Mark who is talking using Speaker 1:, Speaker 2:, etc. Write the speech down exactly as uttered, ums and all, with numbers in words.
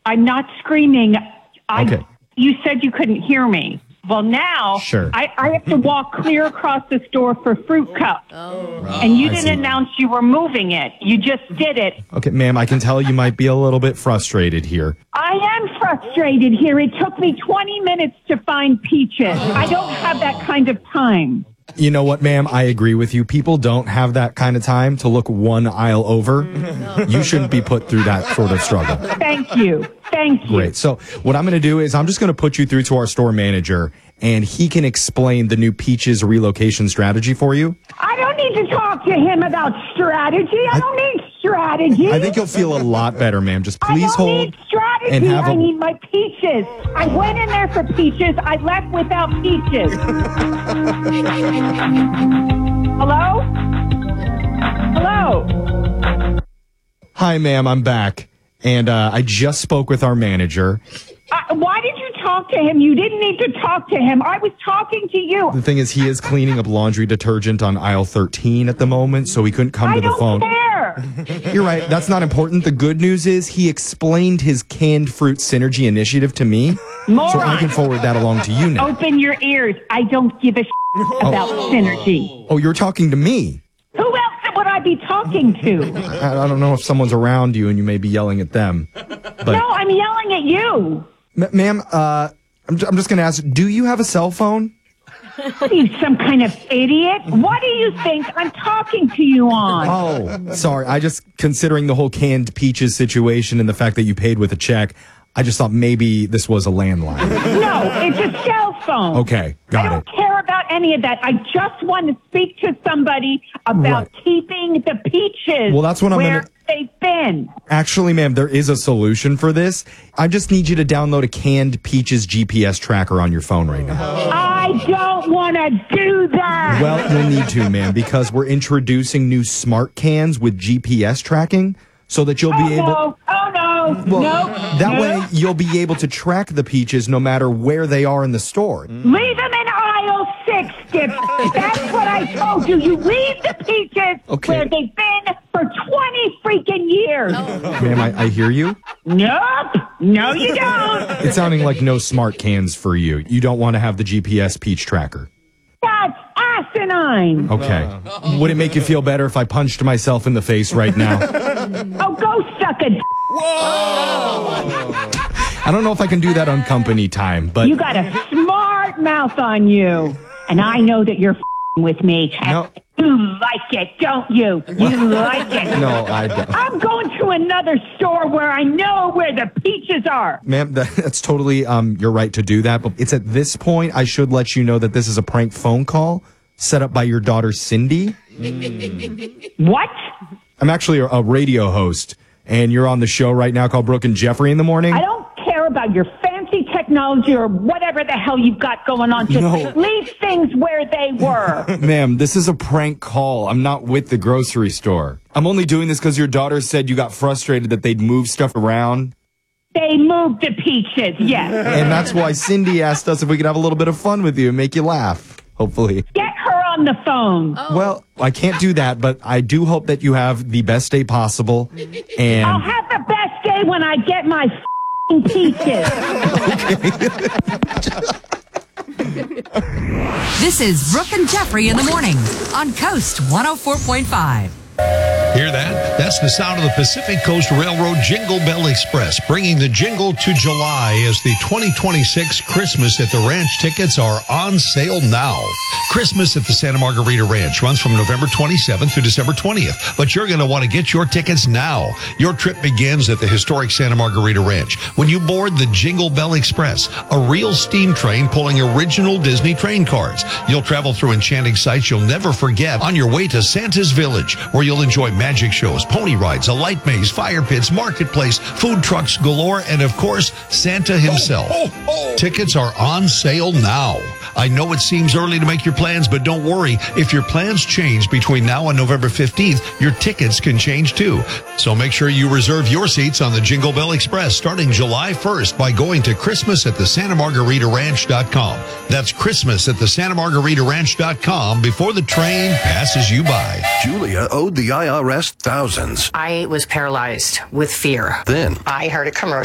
Speaker 1: I'm not screaming. I,
Speaker 2: Okay.
Speaker 1: You said you couldn't hear me. Well, now
Speaker 2: Sure.
Speaker 1: I, I have to walk clear across the store for fruit cups.
Speaker 3: Oh.
Speaker 1: And you
Speaker 2: I
Speaker 1: didn't
Speaker 2: see.
Speaker 1: announce you were moving it. You just did it.
Speaker 2: Okay, ma'am, I can tell you might be a little bit frustrated here.
Speaker 1: I am frustrated here. It took me twenty minutes to find peaches. I don't have that kind of time.
Speaker 2: You know what, ma'am? I agree with you. People don't have that kind of time to look one aisle over. You shouldn't be put through that sort of struggle.
Speaker 1: Thank you. Thank you.
Speaker 2: Great. So what I'm going to do is I'm just going to put you through to our store manager, and he can explain the new Peaches relocation strategy for you.
Speaker 1: I don't need to talk to him about strategy. I,
Speaker 2: I-
Speaker 1: don't need strategy.
Speaker 2: I think you'll feel a lot better, ma'am. Just please
Speaker 1: I don't
Speaker 2: hold
Speaker 1: need strategy.
Speaker 2: and have
Speaker 1: I
Speaker 2: a...
Speaker 1: need my peaches. I went in there for peaches. I left without peaches. Hello? Hello?
Speaker 2: Hi, ma'am. I'm back. And uh, I just spoke with our manager.
Speaker 1: Uh, why did you talk to him? You didn't need to talk to him. I was talking to you.
Speaker 2: The thing is, he is cleaning up laundry detergent on aisle thirteen at the moment, so he couldn't come
Speaker 1: I
Speaker 2: to the
Speaker 1: don't
Speaker 2: phone.
Speaker 1: care.
Speaker 2: You're right. That's not important. The good news is he explained his canned fruit synergy initiative to me, so I
Speaker 1: Moron.
Speaker 2: can forward that along to you now.
Speaker 1: Open your ears. I don't give a about synergy.
Speaker 2: Oh, you're talking to me.
Speaker 1: Who else would I be talking to?
Speaker 2: I, I don't know if someone's around you and you may be yelling at them. But,
Speaker 1: No, I'm yelling at you.
Speaker 2: M- ma'am, uh, I'm, j- I'm just going to ask, do you have a cell phone?
Speaker 1: What are you, some kind of idiot? What do you think I'm talking to you on?
Speaker 2: Oh, sorry. I just, considering the whole canned peaches situation and the fact that you paid with a check, I just thought maybe this was a landline.
Speaker 1: No, it's a cell phone.
Speaker 2: Okay,
Speaker 1: I
Speaker 2: got
Speaker 1: don't
Speaker 2: it.
Speaker 1: care about any of that. I just want to speak to somebody about
Speaker 2: Right.
Speaker 1: keeping the peaches
Speaker 2: Well, that's what I'm
Speaker 1: where
Speaker 2: gonna-
Speaker 1: they've been.
Speaker 2: Actually, ma'am, there is a solution for this. I just need you to download a canned peaches G P S tracker on your phone right now.
Speaker 1: I don't want to do that.
Speaker 2: Well, you'll need to, ma'am, because we're introducing new smart cans with G P S tracking so that you'll
Speaker 1: oh,
Speaker 2: be able...
Speaker 1: no. Oh, no.
Speaker 2: Well,
Speaker 1: no.
Speaker 2: that
Speaker 1: no.
Speaker 2: way you'll be able to track the peaches no matter where they are in the store.
Speaker 1: Leave them in aisle six, Skip. That's what I told you. You leave the peaches
Speaker 2: Okay.
Speaker 1: where they've been for twenty freaking years.
Speaker 2: Ma'am, I, I hear you.
Speaker 1: Nope. No, you don't.
Speaker 2: It's sounding like no smart cans for you. You don't want to have the G P S peach tracker.
Speaker 1: That's asinine.
Speaker 2: Okay. Would it make you feel better if I punched myself in the face right now?
Speaker 1: Oh, go suck a d-
Speaker 2: I don't know if I can do that on company time, but
Speaker 1: You got a smart mouth on you. And I know that you're f***ing with me.
Speaker 2: No.
Speaker 1: You like it, don't you? You like it.
Speaker 2: no, I don't.
Speaker 1: I'm going to another store where I know where the peaches are.
Speaker 2: Ma'am, that, that's totally um your right to do that, but it's at this point I should let you know that this is a prank phone call set up by your daughter Cindy.
Speaker 1: What?
Speaker 2: I'm actually a, a radio host, and you're on the show right now called Brooke and Jeffrey in the morning.
Speaker 1: I don't care about your fancy technology or whatever the hell you've got going on. Just
Speaker 2: No.
Speaker 1: leave things where they were.
Speaker 2: Ma'am, this is a prank call. I'm not with the grocery store. I'm only doing this because your daughter said you got frustrated that they'd move stuff around.
Speaker 1: They moved the peaches, yes.
Speaker 2: And that's why Cindy asked us if we could have a little bit of fun with you and make you laugh, hopefully.
Speaker 1: Get her on the phone.
Speaker 2: Well, I can't do that, but I do hope that you have the best day possible.
Speaker 1: I'll
Speaker 2: And
Speaker 1: have the best day when I get my f***ing peaches.
Speaker 4: This is Brooke and Jeffrey in the morning on Coast one oh four point five.
Speaker 5: Hear that? That's the sound of the Pacific Coast Railroad Jingle Bell Express, bringing the jingle to July as the twenty twenty-six Christmas at the Ranch tickets are on sale now. Christmas at the Santa Margarita Ranch runs from November twenty-seventh through December twentieth, but you're going to want to get your tickets now. Your trip begins at the historic Santa Margarita Ranch when you board the Jingle Bell Express, a real steam train pulling original Disney train cars. You'll travel through enchanting sights you'll never forget on your way to Santa's Village, where you'll enjoy magic shows, pony rides, a light maze, fire pits, marketplace, food trucks galore, and of course, Santa himself.
Speaker 6: Oh, oh, oh.
Speaker 5: Tickets are on sale now. I know it seems early to make your plans, but don't worry. If your plans change between now and November fifteenth, your tickets can change too. So make sure you reserve your seats on the Jingle Bell Express starting July first by going to Christmas at the Santa Margarita Ranch dot com. That's Christmas at the Santa Margarita Ranch dot com before the train passes you by.
Speaker 6: Julia owed the I R S thousands.
Speaker 7: I was paralyzed with fear.
Speaker 6: Then
Speaker 7: I heard a commercial.